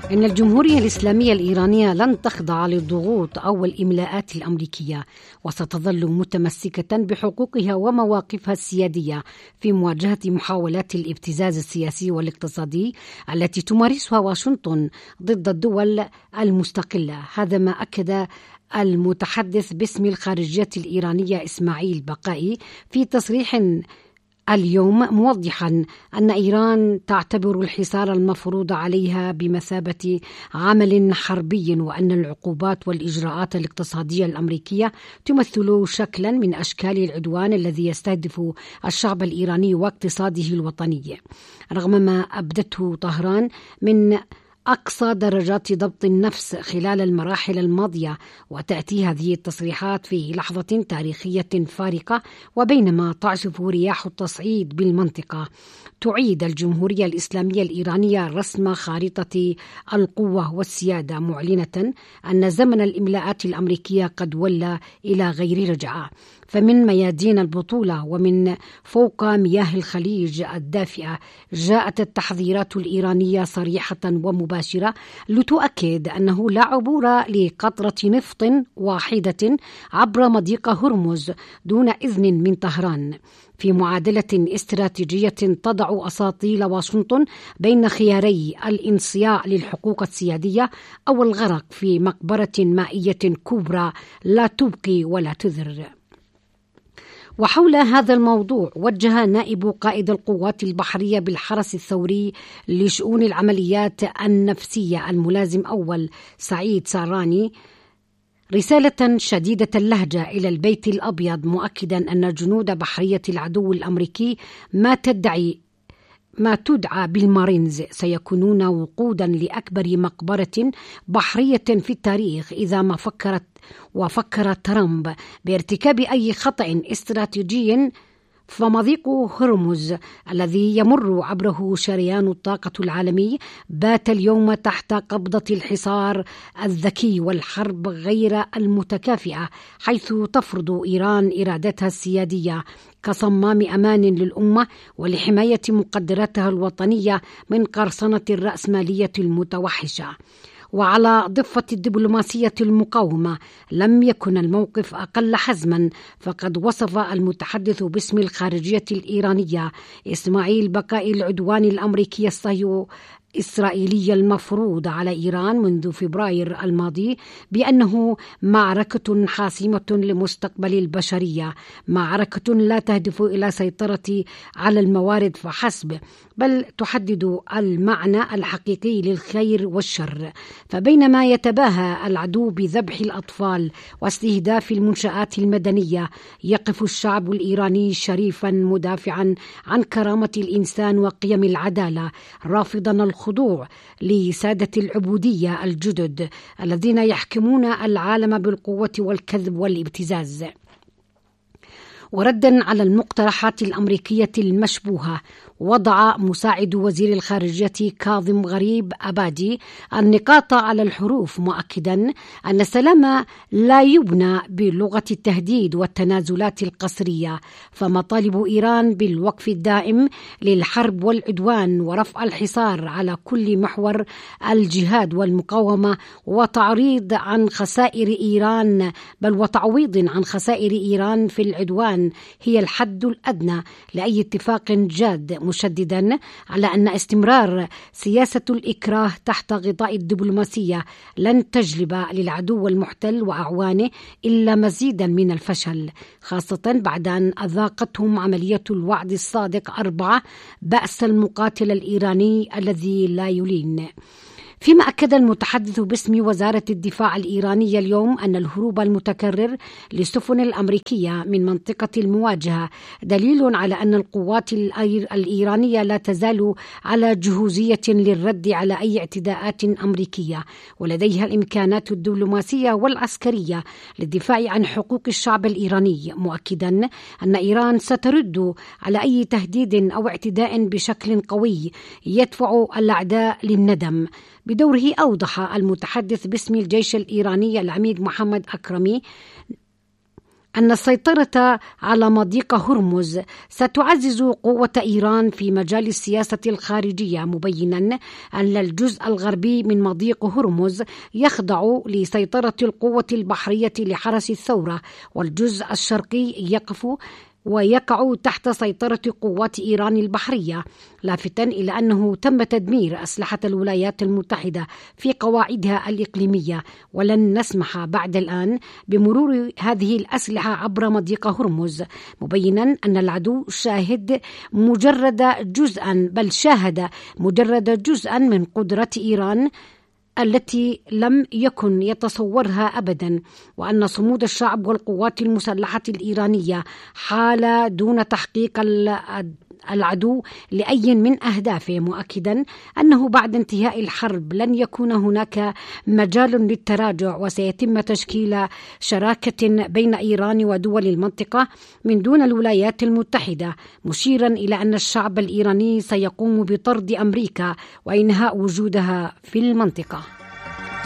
إن الجمهورية الإسلامية الإيرانية لن تخضع للضغوط أو الإملاءات الأمريكية، وستظل متمسكة بحقوقها ومواقفها السيادية في مواجهة محاولات الابتزاز السياسي والاقتصادي التي تمارسها واشنطن ضد الدول المستقلة. هذا ما أكد المتحدث باسم الخارجية الإيرانية إسماعيل بقائي في تصريح اليوم، موضحا أن إيران تعتبر الحصار المفروض عليها بمثابة عمل حربي، وأن العقوبات والإجراءات الاقتصادية الأمريكية تمثل شكلا من أشكال العدوان الذي يستهدف الشعب الإيراني واقتصاده الوطني، رغم ما أبدته طهران من أقصى درجات ضبط النفس خلال المراحل الماضية. وتأتي هذه التصريحات في لحظة تاريخية فارقة، وبينما تعزف رياح التصعيد بالمنطقة تعيد الجمهورية الإسلامية الإيرانية رسم خارطة القوة والسيادة، معلنة أن زمن الإملاءات الأمريكية قد ولى إلى غير رجعة. فمن ميادين البطولة ومن فوق مياه الخليج الدافئة جاءت التحذيرات الإيرانية صريحة ومباشرة لتؤكد أنه لا عبور لقطرة نفط واحدة عبر مضيق هرمز دون إذن من طهران، في معادلة استراتيجية تضع أساطيل واشنطن بين خياري الانصياع للحقوق السيادية أو الغرق في مقبرة مائية كبرى لا تبقي ولا تذر. وحول هذا الموضوع وجه نائب قائد القوات البحرية بالحرس الثوري لشؤون العمليات النفسية الملازم أول سعيد ساراني رسالة شديدة اللهجة إلى البيت الأبيض، مؤكدا أن جنود بحرية العدو الأمريكي ما تدعى بالمارينز سيكونون وقودا لأكبر مقبرة بحرية في التاريخ إذا ما فكر ترامب بارتكاب أي خطأ استراتيجي. فمضيق هرمز الذي يمر عبره شريان الطاقة العالمي بات اليوم تحت قبضة الحصار الذكي والحرب غير المتكافئة، حيث تفرض إيران إرادتها السيادية كصمام أمان للأمة ولحماية مقدراتها الوطنية من قرصنة الرأسمالية المتوحشة. وعلى ضفة الدبلوماسية المقاومة لم يكن الموقف أقل حزما، فقد وصف المتحدث باسم الخارجية الإيرانية إسماعيل بقائي العدوان الأمريكي الإسرائيلي المفروض على إيران منذ فبراير الماضي بأنه معركة حاسمة لمستقبل البشرية، معركة لا تهدف إلى سيطرة على الموارد فحسب، بل تحدد المعنى الحقيقي للخير والشر. فبينما يتباهى العدو بذبح الأطفال واستهداف المنشآت المدنية، يقف الشعب الإيراني شريفا مدافعا عن كرامة الإنسان وقيم العدالة، رافضا الخضوع لسادة العبودية الجدد الذين يحكمون العالم بالقوة والكذب والابتزاز. وردا على المقترحات الأمريكية المشبوهة، وضع مساعد وزير الخارجية كاظم غريب أبادي النقاط على الحروف، مؤكدا أن السلام لا يبنى بلغة التهديد والتنازلات القسرية، فمطالب إيران بالوقف الدائم للحرب والعدوان ورفع الحصار على كل محور الجهاد والمقاومة وتعويض عن خسائر إيران في العدوان هي الحد الأدنى لأي اتفاق جاد، مشددا على أن استمرار سياسة الإكراه تحت غطاء الدبلوماسية لن تجلب للعدو المحتل وأعوانه إلا مزيدا من الفشل، خاصة بعد أن أذاقتهم عملية الوعد الصادق 4 بأس المقاتل الإيراني الذي لا يلين. فيما أكد المتحدث باسم وزارة الدفاع الإيرانية اليوم أن الهروب المتكرر للسفن الأمريكية من منطقة المواجهة دليل على أن القوات الإيرانية لا تزال على جهوزية للرد على أي اعتداءات أمريكية، ولديها الإمكانات الدبلوماسية والعسكرية للدفاع عن حقوق الشعب الإيراني، مؤكدا أن إيران سترد على أي تهديد أو اعتداء بشكل قوي يدفع الأعداء للندم. بدوره أوضح المتحدث باسم الجيش الإيراني العميد محمد أكرمي أن السيطرة على مضيق هرمز ستعزز قوة إيران في مجال السياسة الخارجية، مبينا أن الجزء الغربي من مضيق هرمز يخضع لسيطرة القوة البحرية لحرس الثورة، والجزء الشرقي ويقع تحت سيطرة قوات إيران البحرية، لافتا إلى أنه تم تدمير أسلحة الولايات المتحدة في قواعدها الإقليمية، ولن نسمح بعد الآن بمرور هذه الأسلحة عبر مضيق هرمز، مبينا أن العدو شاهد مجرد جزءا من قدرة إيران التي لم يكن يتصورها أبدا، وأن صمود الشعب والقوات المسلحة الإيرانية حال دون تحقيق العدو لأي من أهدافه، مؤكدا أنه بعد انتهاء الحرب لن يكون هناك مجال للتراجع، وسيتم تشكيل شراكة بين إيران ودول المنطقة من دون الولايات المتحدة، مشيرا إلى أن الشعب الإيراني سيقوم بطرد أمريكا وإنهاء وجودها في المنطقة.